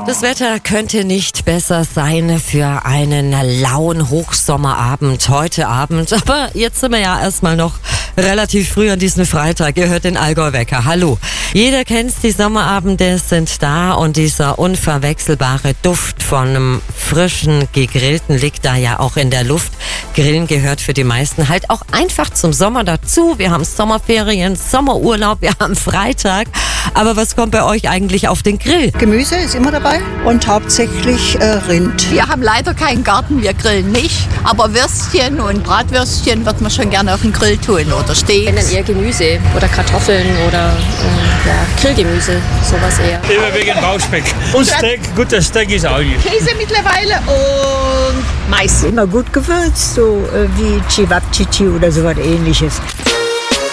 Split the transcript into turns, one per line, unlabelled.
Das Wetter könnte nicht besser sein für einen lauen Hochsommerabend heute Abend. Aber jetzt sind wir ja erstmal noch relativ früh an diesem Freitag. Ihr hört den Allgäu-Wecker. Hallo. Jeder kennt's, die Sommerabende sind da und dieser unverwechselbare Duft von einem frischen Gegrillten liegt da ja auch in der Luft. Grillen gehört für die meisten halt auch einfach zum Sommer dazu. Wir haben Sommerferien, Sommerurlaub, wir haben Freitag. Aber was kommt bei euch eigentlich auf den Grill?
Gemüse ist immer dabei und hauptsächlich Rind.
Wir haben leider keinen Garten, wir grillen nicht. Aber Würstchen und Bratwürstchen wird man schon gerne auf den Grill tun oder Steaks.
Wenn dann eher Gemüse oder Kartoffeln oder Grillgemüse, sowas eher.
Überwiegend Bauchspeck. Und Steak, guter Steak ist auch gut.
Käse mittlerweile und Mais.
Immer gut gewürzt, so wie Cevapcici oder sowas ähnliches.